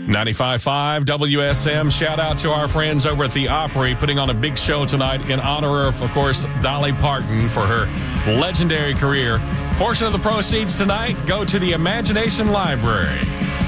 95.5 WSM. Shout out to our friends over at the Opry putting on a big show tonight in honor of course, Dolly Parton for her legendary career. Portion of the proceeds tonight go to the Imagination Library.